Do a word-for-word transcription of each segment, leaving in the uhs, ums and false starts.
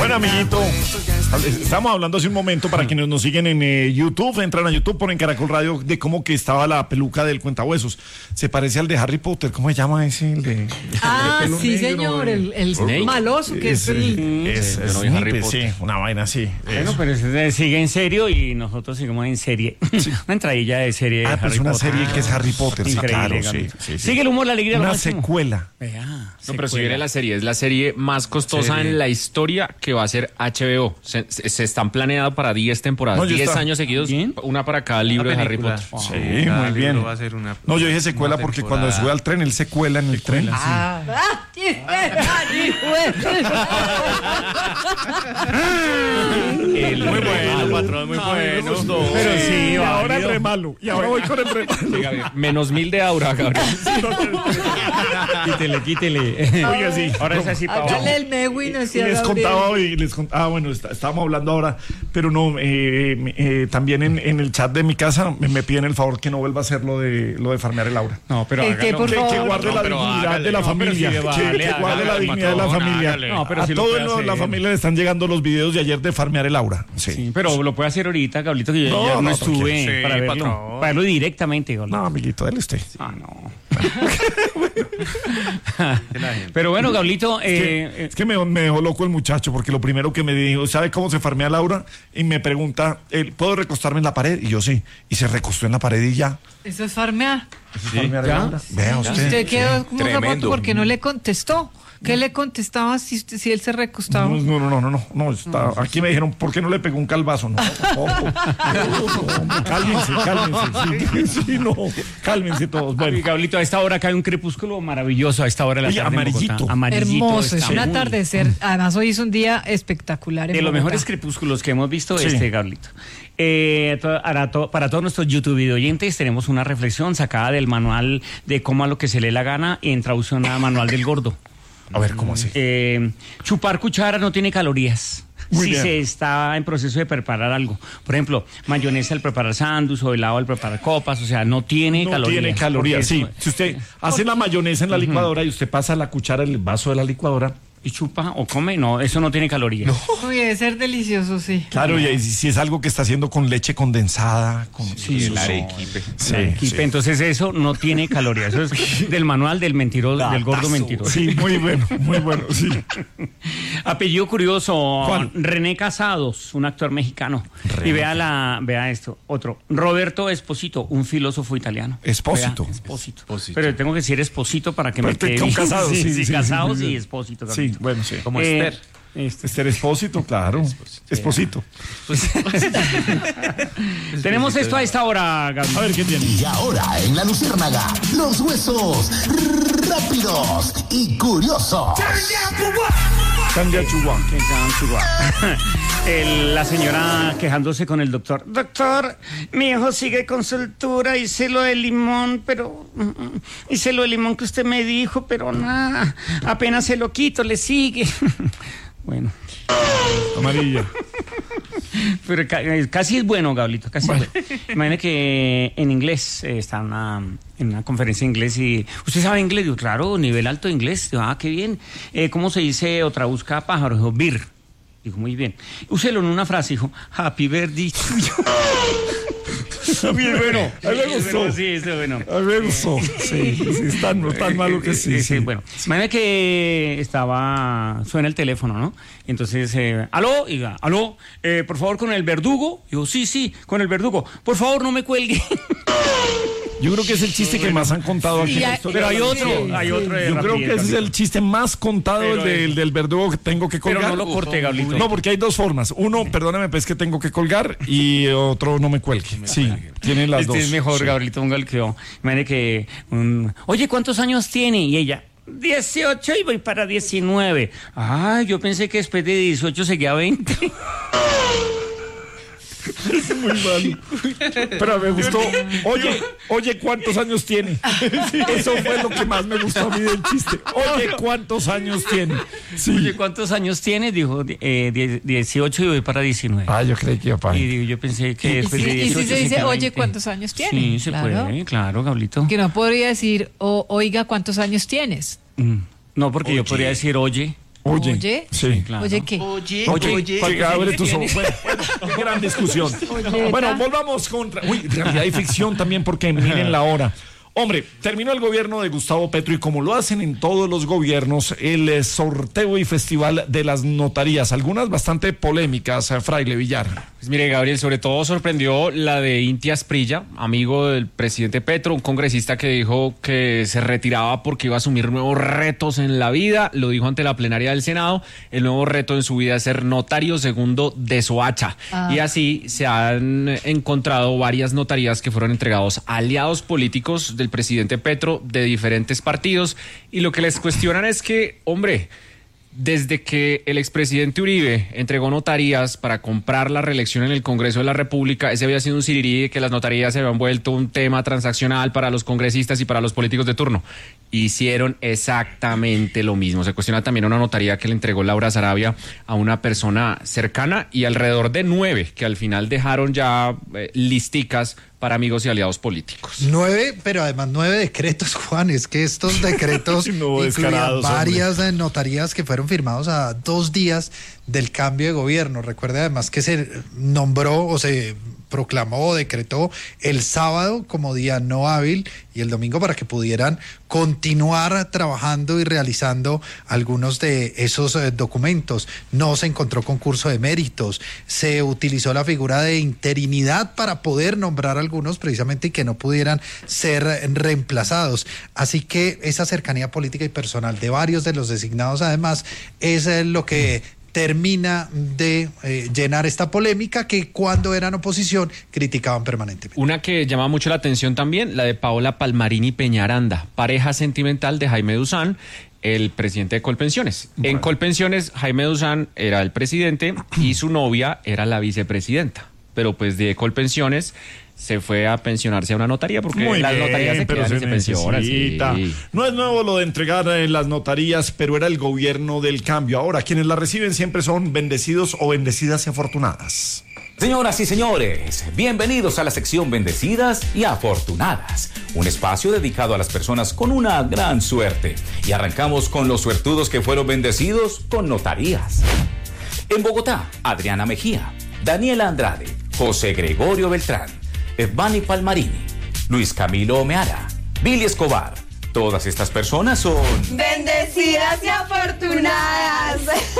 Bueno, amiguito, estamos hablando hace un momento para quienes nos siguen en eh, YouTube, entran a YouTube, ponen Caracol Radio, de cómo que estaba la peluca del cuentahuesos. Se parece al de Harry Potter, ¿cómo se llama ese? El de, ah, el de sí, negro, señor, el, el Snake. maloso que es, es el... Es, es, sí, es Harry Snape, Potter. sí, una vaina así. Bueno, eso. pero ese sigue en serio y nosotros seguimos en serie. Una entradilla de serie de Ah, pues Harry una Potter. serie que es Harry Potter, sí, Increíble, claro, sí, Gabito. sí, sí. Sigue el humor, la alegría, lo Una máximo. secuela. Vea, No, pero si secuela. viene la serie, es la serie más costosa Serie. en la historia que va a ser H B O. Se, se- se están planeando para diez temporadas, No, yo diez estaba- años seguidos, ¿Bien? una para cada libro de Harry película. Potter. Sí, Cada muy libro bien. va a ser una- No, yo dije secuela una porque temporada. cuando sube al tren, él se cuela en el tren. Ah, El- Muy bueno, patrón, muy bueno. Pero sí, Y ahora el válido. re malo. Y ahora voy con el re malo. Menos mil de aura, Gabriel. Quítele, quítele. Oiga, sí. Ahora es así para abajo. hágale el Mewin hacia Les Gabriel. contaba hoy, les contaba, ah, bueno, está- estábamos hablando ahora, pero no, eh, eh, eh, también en, en el chat de mi casa me, me piden el favor que no vuelva a hacer lo de, lo de farmear el aura. No, pero ¿Qué, qué, hágalo. por Que, que favor? guarde No, la pero dignidad hágale, de la no, pero familia. sí, que- vale, que, guarde hágale, la dignidad de la patrón, familia. hágale. No, pero a sí lo todo puede el- hacer. la familia le están llegando los videos de ayer de farmear el aura. Sí. Sí, pero lo puede hacer ahorita, Gablito, que yo No, ya no, no, estuve tranquilo. Sí, para verlo. patrón. Para verlo directamente, Gablito. No, amiguito, dale usted. Ah, no. la gente. Pero bueno, Gablito, Es que, eh, eh, es que me, me dejó loco el muchacho porque lo primero que me dijo, ¿sabe cómo se farmea Laura? Y me pregunta, eh, ¿puedo recostarme en la pared? Y yo sí. Y se recostó en la pared y ya. Eso es farmear. Farmear el ¿ya? aura. Vea usted. Usted quedó como Tremendo. zapato porque no le contestó. ¿Qué le contestaba si, usted- si él se recostaba? No, no, no, no, no, no, está, aquí me dijeron, ¿por qué no le pegó un calvazo? No, tampoco. No, hombre, cálmense, cálmense, sí, sí, no, cálmense todos. Bueno, Gablito, a esta hora cae un crepúsculo maravilloso, a esta hora de la Oye, tarde en amarillito. Bogotá. Amarillito. Hermoso, es está un muy- atardecer. Además, hoy es un día espectacular. en De los Bogotá. mejores crepúsculos que hemos visto, Sí. este, Gablito. Eh, to- para, to- para todos nuestros YouTube video oyentes, tenemos una reflexión sacada del manual de cómo a lo que se lee la gana en traducción a manual del gordo. a ver, ¿cómo así? Eh, chupar cuchara no tiene calorías. Muy si bien. se está en proceso de preparar algo. Por ejemplo, mayonesa al preparar sándwich o helado al preparar copas, o sea, no tiene No calorías. tiene calorías, porque sí. eso- Si usted hace la mayonesa en la licuadora y usted pasa la cuchara en el vaso de la licuadora, y chupa o come, no, eso no tiene calorías. Uy, debe ser delicioso, sí. claro, y si si es algo que está haciendo con leche condensada, con Sí, el eso- arequipe. Sí, Arequipe, sí. entonces eso no tiene calorías. Eso es del manual del mentiroso, del gordo mentiroso. Sí, muy bueno, muy bueno, sí. Apellido curioso, ¿Cuál? René Casados, un actor mexicano. René. Y vea la, vea esto, otro. Roberto Esposito, un filósofo italiano. Espósito. Vea, Espósito. Espósito. Pero tengo que decir Esposito para que Pero me usted quede con bien. Casados, sí, sí, sí, sí, Casados sí, sí. y Espósito. Sí, Carlito. bueno, sí. Como Eh, Esther. este, Esther Espósito, claro. Esposito. Tenemos esto a esta hora, Gaby. A ver, ¿qué tiene? Y ahora en La Luciérnaga, los huesos rápidos y curiosos. Candia Chihuahua. Que ya, Chihuahua. El- la señora quejándose con el doctor. Doctor, mi hijo sigue con soltura, hice lo de limón, pero... mm, mm, hice lo de limón que usted me dijo, pero nada, apenas se lo quito, le sigue. Bueno, Amarilla. pero ca- eh, casi es bueno, Gablito, casi es bueno. Imagine que en inglés, eh, está una, en una conferencia en inglés y... ¿Usted sabe inglés? Digo, claro, nivel alto de inglés. Digo, ah, qué bien. Eh, ¿Cómo se dice o traduzca pájaro? Dijo, beer. Dijo, muy bien. Úselo en una frase, dijo, happy birthday to you. Bien bueno. A mí me gustó. Sí, está bueno. A mí me gustó. Sí, sí, es tan, tan malo que sí. Eh, sí. Bueno, imagina que estaba, suena el teléfono, ¿no? Entonces, eh, aló, diga, aló, eh, por favor, con el verdugo. Digo, sí, sí, con el verdugo. Por favor, no me cuelgue. Yo creo que es el chiste que más han contado aquí. Sí, en la hay- historia Pero de hay la otro, noticia. hay otro de Yo creo rapidez, que ese es Gablito. el chiste más contado, Pero el del, es- del verdugo que tengo que colgar. Pero no lo corte, Gablito. No, porque hay dos formas. Uno, perdóname, pues que tengo que colgar y otro, no me cuelgue. Sí, tienen las Este dos. es mejor, Sí. Gabrielito, ponga el que yo. Imagine que, um, oye, ¿cuántos años tiene? Y ella, dieciocho y voy para diecinueve. Ay, yo pensé que después de dieciocho seguía veinte. Muy malo. Pero me gustó. Oye, oye, ¿cuántos años tiene? Eso fue lo que más me gustó a mí del chiste. Oye, ¿cuántos años tiene? Sí. Oye, ¿cuántos años tiene? Dijo, eh, die- dieciocho y voy para diecinueve. Ah, yo creí que iba para Y ahí. digo, yo pensé que Y después si- de y si dieciocho se dice, seguía oye, veinte. ¿cuántos años tiene? Sí, se Claro. puede, claro, Gablito. Que no podría decir, o, oiga, ¿cuántos años tienes? Mm. No, porque yo Oye. podría decir, oye, Oye, Oye, sí. Claro. oye, ¿qué? Oye, Oye, oye, que abre tus ojos. Bueno, bueno, gran discusión. Oye, Bueno, ta- volvamos contra. Uy, realidad y ficción también, porque miren la hora. Hombre, terminó el gobierno de Gustavo Petro y como lo hacen en todos los gobiernos, el eh, sorteo y festival de las notarías, algunas bastante polémicas, eh, Fraile Villar. Pues mire, Gabriel, sobre todo sorprendió la de Inti Asprilla, amigo del presidente Petro, un congresista que dijo que se retiraba porque iba a asumir nuevos retos en la vida. Lo dijo ante la plenaria del Senado. El nuevo reto en su vida es ser notario segundo de Soacha. Ah. Y así se han encontrado varias notarías que fueron entregados a aliados políticos del presidente Petro de diferentes partidos. Y lo que les cuestionan es que, hombre, desde que el expresidente Uribe entregó notarías para comprar la reelección en el Congreso de la República, ese había sido un sirirí de que las notarías se habían vuelto un tema transaccional para los congresistas y para los políticos de turno. Hicieron exactamente lo mismo. Se cuestiona también una notaría que le entregó Laura Sarabia a una persona cercana y alrededor de nueve que al final dejaron ya eh, listicas para amigos y aliados políticos. Nueve, pero además nueve decretos, Juan. Es que estos decretos No, incluían descarados, varias eh, notarías que fueron firmados a dos días del cambio de gobierno. Recuerde además que se nombró o se proclamó o decretó el sábado como día no hábil y el domingo para que pudieran continuar trabajando y realizando algunos de esos eh, documentos. No se encontró concurso de méritos, se utilizó la figura de interinidad para poder nombrar algunos precisamente y que no pudieran ser reemplazados. Así que esa cercanía política y personal de varios de los designados además es eh, lo que termina de eh, llenar esta polémica que cuando eran oposición criticaban permanentemente. Una que llama mucho la atención también, la de Paola Palmarini Peñaranda, pareja sentimental de Jaime Duzán, el presidente de Colpensiones. Bueno. En Colpensiones, Jaime Duzán era el presidente y su novia era la vicepresidenta. Pero pues de Colpensiones se fue a pensionarse a una notaría porque Muy las bien, notarías se pero quedan y se pensionan. necesita. Sí. No es nuevo lo de entregar eh, las notarías, pero era el gobierno del cambio. Ahora, quienes la reciben siempre son bendecidos o bendecidas y afortunadas. Señoras y señores, bienvenidos a la sección Bendecidas y Afortunadas, un espacio dedicado a las personas con una gran suerte. Y arrancamos con los suertudos que fueron bendecidos con notarías. En Bogotá, Adriana Mejía, Daniela Andrade, José Gregorio Beltrán, Evani Palmarini, Luis Camilo Omeara, Billy Escobar. Todas estas personas son bendecidas y afortunadas.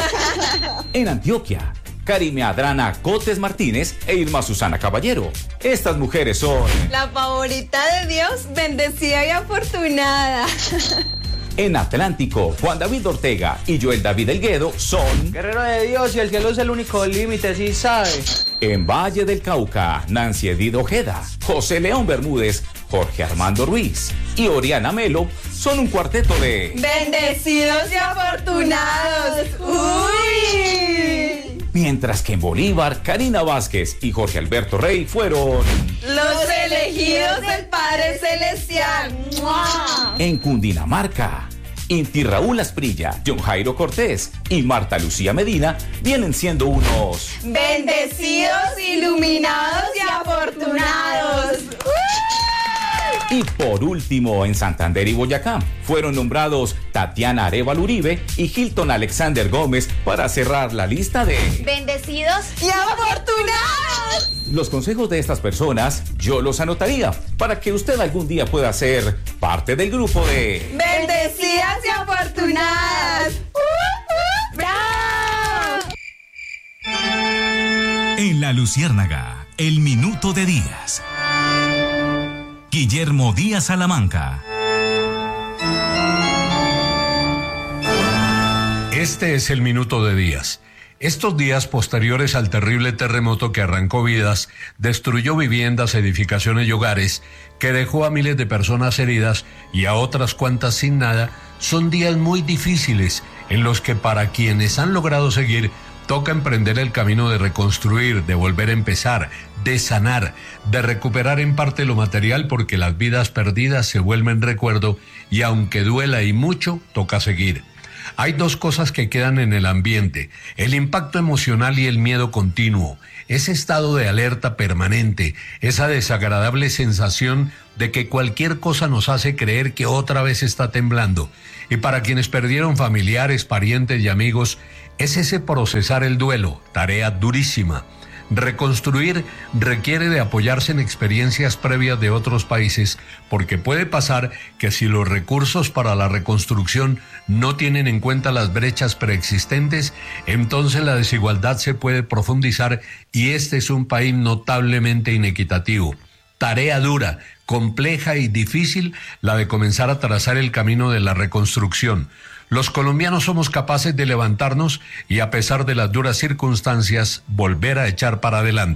En Antioquia, Karime Adrana Cotes Martínez e Irma Susana Caballero. Estas mujeres son la favorita de Dios, bendecida y afortunada. En Atlántico, Juan David Ortega y Joel David Elguedo son guerrero de Dios y el cielo es el único límite, sí sabe. En Valle del Cauca, Nancy Edith Ojeda, José León Bermúdez, Jorge Armando Ruiz y Oriana Melo son un cuarteto de bendecidos y afortunados. ¡Uy! Mientras que en Bolívar, Karina Vázquez y Jorge Alberto Rey fueron los elegidos del Padre Celestial. ¡Mua! En Cundinamarca, Inti Raúl Asprilla, John Jairo Cortés y Marta Lucía Medina vienen siendo unos bendecidos, iluminados y afortunados. ¡Uh! Y por último, en Santander y Boyacá, fueron nombrados Tatiana Arévalo Uribe y Hilton Alexander Gómez para cerrar la lista de bendecidos y afortunados. Los consejos de estas personas yo los anotaría para que usted algún día pueda ser parte del grupo de bendecidas y afortunadas. ¡Uh, uh! ¡Bravo! En La Luciérnaga, el minuto de Díaz. Guillermo Díaz Salamanca. Este es el minuto de Díaz. Estos días posteriores al terrible terremoto que arrancó vidas, destruyó viviendas, edificaciones y hogares, que dejó a miles de personas heridas y a otras cuantas sin nada, son días muy difíciles en los que para quienes han logrado seguir, toca emprender el camino de reconstruir, de volver a empezar, de sanar, de recuperar en parte lo material porque las vidas perdidas se vuelven recuerdo y aunque duela y mucho, toca seguir. Hay dos cosas que quedan en el ambiente, el impacto emocional y el miedo continuo, ese estado de alerta permanente, esa desagradable sensación de que cualquier cosa nos hace creer que otra vez está temblando. Y para quienes perdieron familiares, parientes y amigos, es ese procesar el duelo, tarea durísima. Reconstruir requiere de apoyarse en experiencias previas de otros países, porque puede pasar que si los recursos para la reconstrucción no tienen en cuenta las brechas preexistentes, entonces la desigualdad se puede profundizar y este es un país notablemente inequitativo. Tarea dura, compleja y difícil la de comenzar a trazar el camino de la reconstrucción. Los colombianos somos capaces de levantarnos y, a pesar de las duras circunstancias, volver a echar para adelante.